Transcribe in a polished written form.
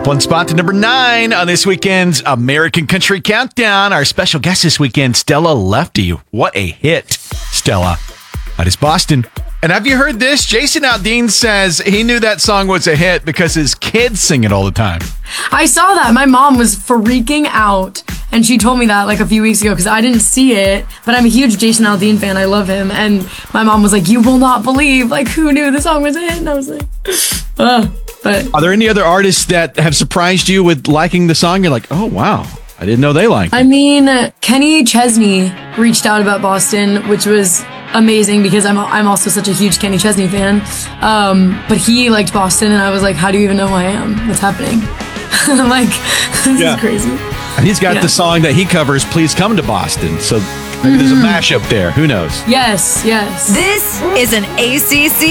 One spot to number 9 on this weekend's American Country Countdown. Our special guest this weekend, Stella Lefty. What a hit, Stella. That is Boston. And have you heard this? Jason Aldean says he knew that song was a hit because his kids sing it all the time. I saw that. My mom was freaking out. And she told me that like a few weeks ago because I didn't see it. But I'm a huge Jason Aldean fan. I love him. And my mom was like, you will not believe. Like, who knew the song was a hit? And I was like, But are there any other artists that have surprised you with liking the song? You're like, oh, wow. I didn't know they liked it. I mean, Kenny Chesney reached out about Boston, which was amazing because I'm also such a huge Kenny Chesney fan. But he liked Boston, and I was like, how do you even know who I am? What's happening? I'm like, this is crazy. And he's got the song that he covers, Please Come to Boston. So maybe there's a mashup there. Who knows? Yes. This is an ACC